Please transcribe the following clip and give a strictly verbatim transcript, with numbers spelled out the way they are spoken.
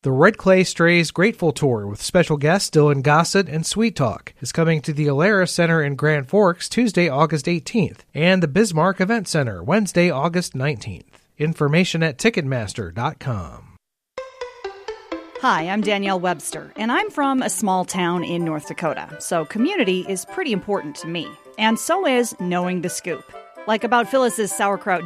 The Red Clay Strays Grateful Tour with special guests Dylan Gossett and Sweet Talk is coming to the Alara Center in Grand Forks Tuesday, August eighteenth, and the Bismarck Event Center Wednesday, August nineteenth. Information at Ticketmaster dot com. Hi, I'm Danielle Webster, and I'm from a small town in North Dakota, so community is pretty important to me. And so is knowing the scoop. Like about Phyllis's sauerkraut